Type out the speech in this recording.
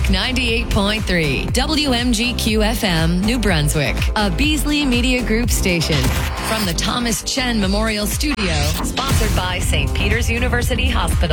98.3 WMGQ FM, New Brunswick, a Beasley Media Group station. From the Thomas Chen Memorial Studio, sponsored by St. Peter's University Hospital.